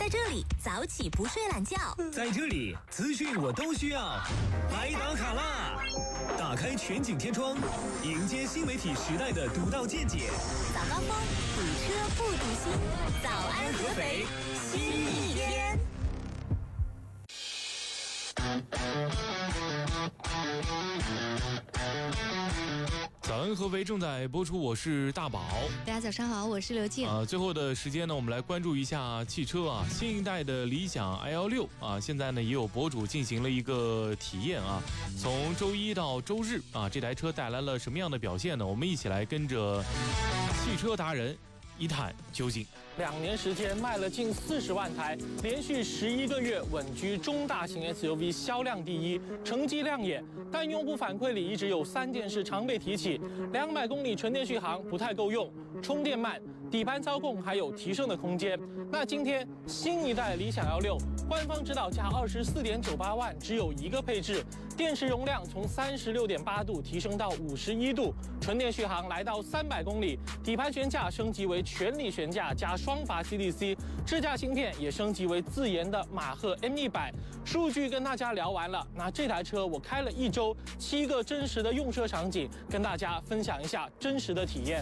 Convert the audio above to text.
这里早起不睡懒觉， 在这里资讯我都需要。来打卡啦！打开全景天窗，迎接新媒体时代的独到见解。 早高峰，堵车不堵心。早安合肥，新一天。 早安合肥正在播出，我是大宝。 大家早上好，我是刘静。 最后的时间呢，我们来关注一下汽车啊，新一代的理想 i16啊，现在呢也有博主进行了一个体验啊。从周一到周日啊，这台车带来了什么样的表现呢？我们一起来跟着汽车达人一探究竟。 2年时间卖了近40万台，连续11个月稳居中大型 SUV 销量第一，成绩亮眼。但用户反馈里一直有3件事常被提起：200公里纯电续航不太够用，充电慢，底盘操控还有提升的空间。那今天新一代理想 L6，官方指导价24.98万，只有一个配置，电池容量从36.8度提升到51度，纯电续航来到300公里，底盘悬架升级为全力悬架加双阀 CDC， 支架芯片也升级为自研的马赫 M100。数据跟大家聊完了，那这台车我开了1周，7个真实的用车场景，跟大家分享一下真实的体验。